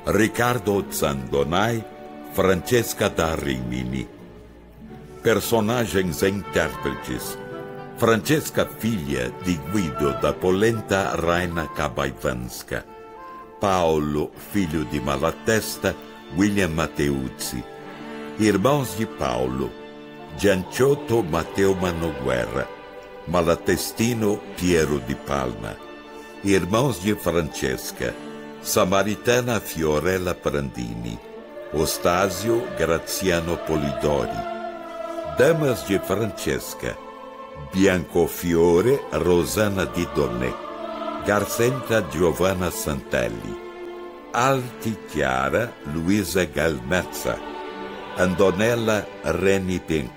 Riccardo Zandonai, Francesca da Rimini. Personagens e intérpretes: Francesca, filha de Guido da polenta Raina Kabaivanska; Paolo, filho de Malatesta, William Mateuzzi; irmãos de Paulo: Gianciotto Matteo Manoguerra; Malatestino Piero di Palma; irmãos de Francesca: Samaritana Fiorella Prandini; Ostasio Graziano Polidori; damas de Francesca: Biancofiore Rosana Di Donné; Garcenta Giovanna Santelli; Alti Chiara Luisa Galmezza; Andonella Reni